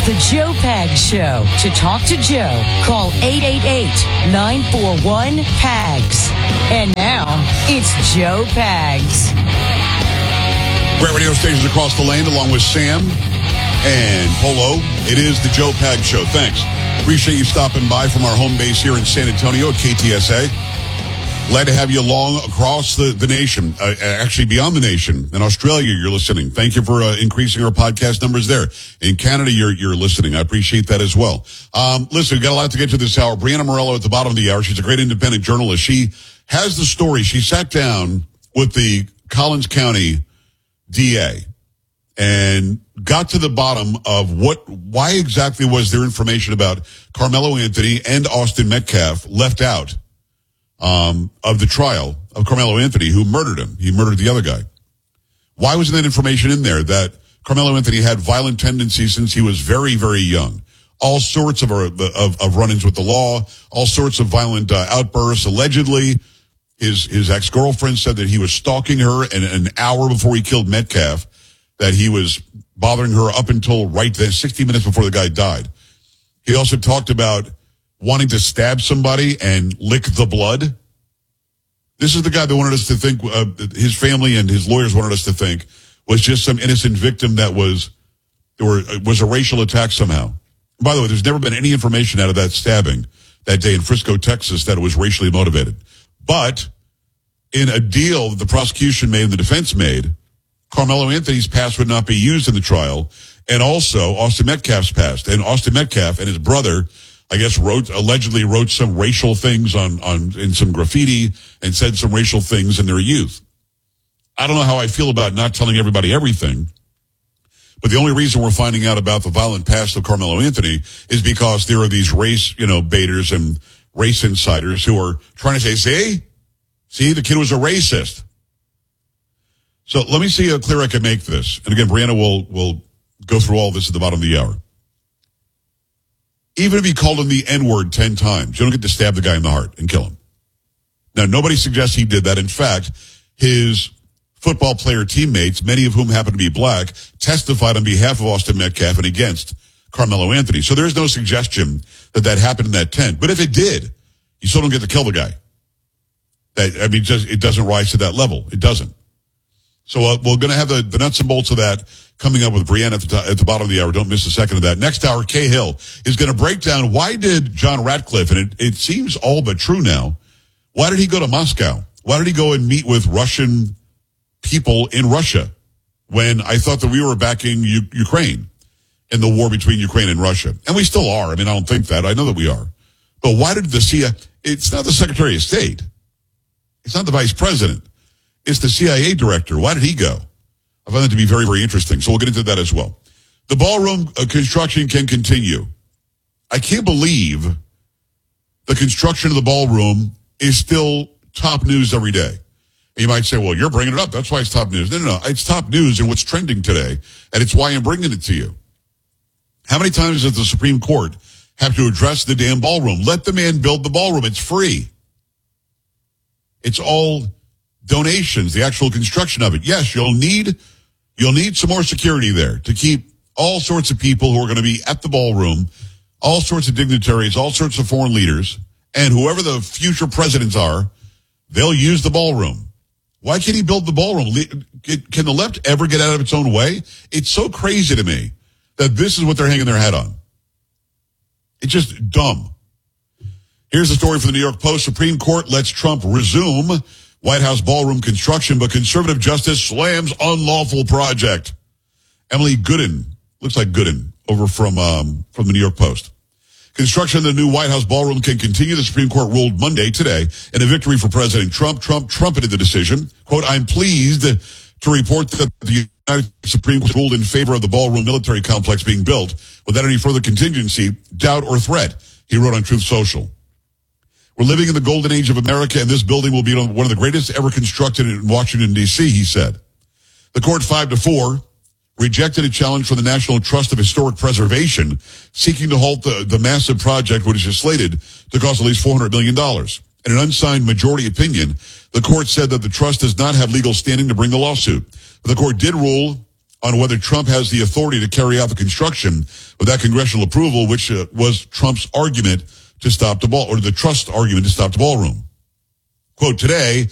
The Joe Pags Show. To talk to Joe, call 888-941-PAGS. And now, it's Joe Pags. Great radio stations across the land, along with Sam and Polo. It is the Joe Pags Show. Thanks. Appreciate you stopping by from our home base here in San Antonio at KTSA. Glad to have you along across the nation, actually beyond the nation. In Australia, you're listening. Thank you for increasing our podcast numbers there. In Canada, you're listening. I appreciate that as well. Listen, we've got a lot to get to this hour. Brianna Morello at the bottom of the hour. She's a great independent journalist. She has the story. She sat down with the Collins County DA and got to the bottom of why exactly was there information about Carmelo Anthony and Austin Metcalf left out of the trial of Carmelo Anthony, who murdered him. He murdered the other guy. Why wasn't that information in there that Carmelo Anthony had violent tendencies since he was very, very young? All sorts of run-ins with the law, all sorts of violent outbursts. Allegedly, his ex-girlfriend said that he was stalking her, and an hour before he killed Metcalf, that he was bothering her up until right then, 60 minutes before the guy died. He also talked about wanting to stab somebody and lick the blood. This is the guy that wanted us to think, his family and his lawyers wanted us to think, was just some innocent victim that was a racial attack somehow. By the way, there's never been any information out of that stabbing that day in Frisco, Texas, that it was racially motivated. But in a deal that the prosecution made and the defense made, Carmelo Anthony's past would not be used in the trial, and also Austin Metcalf's past. And Austin Metcalf and his brother, I guess, allegedly wrote some racial things in some graffiti and said some racial things in their youth. I don't know how I feel about not telling everybody everything, but the only reason we're finding out about the violent past of Carmelo Anthony is because there are these race, baiters and race insiders who are trying to say, see, the kid was a racist. So let me see how clear I can make this. And again, Brianna will go through all this at the bottom of the hour. Even if he called him the N-word 10 times, you don't get to stab the guy in the heart and kill him. Now, nobody suggests he did that. In fact, his football player teammates, many of whom happen to be black, testified on behalf of Austin Metcalf and against Carmelo Anthony. So there's no suggestion that happened in that tent. But if it did, you still don't get to kill the guy. It doesn't rise to that level. It doesn't. So we're going to have the nuts and bolts of that coming up with Brianna at the bottom of the hour. Don't miss a second of that. Next hour, Kay Hill is going to break down why did John Ratcliffe, and it seems all but true now, why did he go to Moscow? Why did he go and meet with Russian people in Russia when I thought that we were backing Ukraine in the war between Ukraine and Russia? And we still are. I don't think that. I know that we are. But why did the CIA, it's not the Secretary of State. It's not the Vice President. It's the CIA director. Why did he go? I find that to be very, very interesting. So we'll get into that as well. The ballroom construction can continue. I can't believe the construction of the ballroom is still top news every day. And you might say, well, you're bringing it up. That's why it's top news. No. It's top news and what's trending today. And it's why I'm bringing it to you. How many times does the Supreme Court have to address the damn ballroom? Let the man build the ballroom. It's free. It's all donations, the actual construction of it. Yes, you'll need some more security there to keep all sorts of people who are going to be at the ballroom, all sorts of dignitaries, all sorts of foreign leaders, and whoever the future presidents are, they'll use the ballroom. Why can't he build the ballroom? Can the left ever get out of its own way? It's so crazy to me that this is what they're hanging their hat on. It's just dumb. Here's the story from the New York Post. Supreme Court lets Trump resume White House ballroom construction, but conservative justice slams unlawful project. Emily Gooden, looks like Gooden, over from the New York Post. Construction of the new White House ballroom can continue. The Supreme Court ruled Monday, today, in a victory for President Trump. Trump trumpeted the decision. Quote, I'm pleased to report that the United Supreme Court ruled in favor of the ballroom military complex being built without any further contingency, doubt, or threat, he wrote on Truth Social. We're living in the golden age of America, and this building will be one of the greatest ever constructed in Washington, D.C., he said. The court 5-4 rejected a challenge from the National Trust of Historic Preservation, seeking to halt the massive project, which is slated to cost at least $400 million. In an unsigned majority opinion, the court said that the trust does not have legal standing to bring the lawsuit. But the court did rule on whether Trump has the authority to carry out the construction without congressional approval, which was Trump's argument to stop the ball, or the trust argument to stop the ballroom. Quote, today,